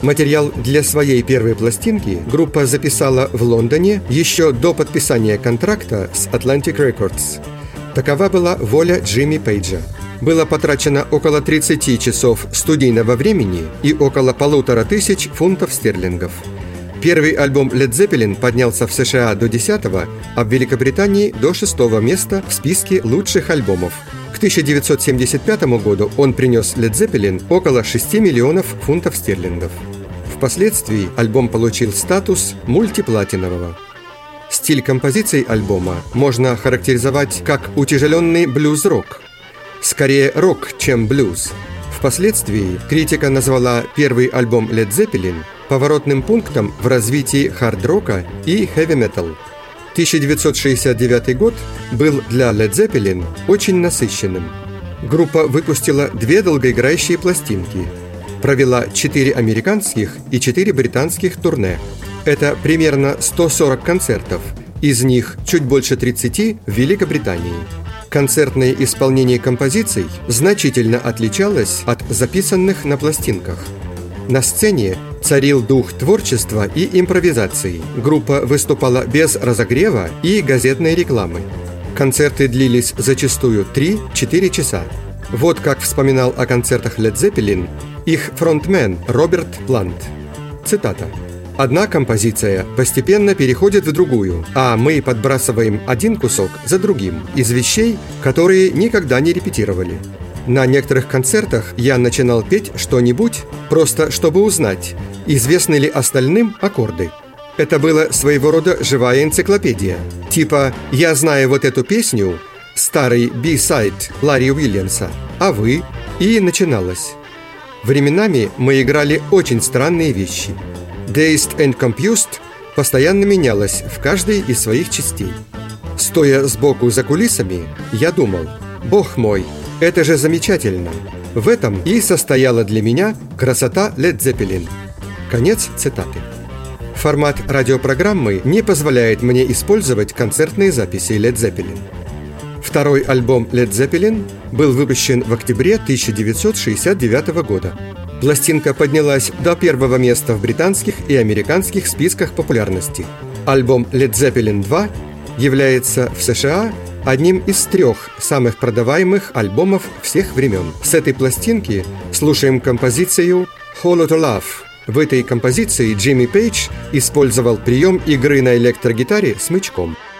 Материал для своей первой пластинки группа записала в Лондоне еще до подписания контракта с Atlantic Records. Такова была воля Джимми Пейджа. Было потрачено около 30 часов студийного времени и около 1500 фунтов стерлингов. Первый альбом Led Zeppelin поднялся в США до 10-го, а в Великобритании до 6-го места в списке лучших альбомов. К 1975 году он принес Led Zeppelin около 6 миллионов фунтов стерлингов. Впоследствии альбом получил статус мультиплатинового. Стиль композиций альбома можно характеризовать как утяжеленный блюз-рок. Скорее рок, чем блюз. Впоследствии критика назвала первый альбом Led Zeppelin поворотным пунктом в развитии хард-рока и хэви-метал. 1969 год был для Led Zeppelin очень насыщенным. Группа выпустила 2 долгоиграющие пластинки, провела 4 американских и 4 британских турне. Это примерно 140 концертов, из них чуть больше 30 в Великобритании. Концертное исполнение композиций значительно отличалось от записанных на пластинках. На сцене царил дух творчества и импровизации. Группа выступала без разогрева и газетной рекламы. Концерты длились зачастую 3-4 часа. Вот как вспоминал о концертах Led Zeppelin их фронтмен Роберт Плант. Цитата. «Одна композиция постепенно переходит в другую, а мы подбрасываем один кусок за другим из вещей, которые никогда не репетировали. На некоторых концертах я начинал петь что-нибудь, просто чтобы узнать, известны ли остальным аккорды. Это было своего рода живая энциклопедия. Типа «Я знаю вот эту песню», старый B-сайд Ларри Уильямса, а вы?» И начиналось. Временами мы играли очень странные вещи. Dazed and Confused постоянно менялась в каждой из своих частей. Стоя сбоку за кулисами, я думал: «Бог мой, это же замечательно!» В этом и состояла для меня красота Led Zeppelin. Конец цитаты. Формат радиопрограммы не позволяет мне использовать концертные записи Led Zeppelin. Второй альбом Led Zeppelin был выпущен в октябре 1969 года. Пластинка поднялась до 1-го места в британских и американских списках популярности. Альбом Led Zeppelin 2 является в США одним из 3 самых продаваемых альбомов всех времен. С этой пластинки слушаем композицию «Hollow to Love». В этой композиции Джимми Пейдж использовал прием игры на электрогитаре смычком.